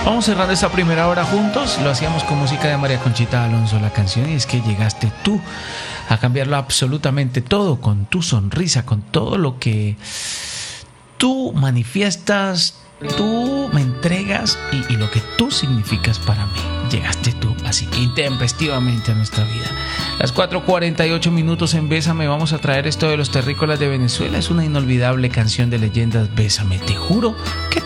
Vamos cerrando esta primera hora juntos. Lo hacíamos con música de María Conchita Alonso, la canción, y es que llegaste tú a cambiarlo absolutamente todo, con tu sonrisa, con todo lo que tú manifiestas, tú me entregas y lo que tú significas para mí. Llegaste tú así intempestivamente a nuestra vida. Las 4:48 en Bésame. Vamos a traer esto de los terrícolas de Venezuela. Es una inolvidable canción de leyendas. Bésame, te juro que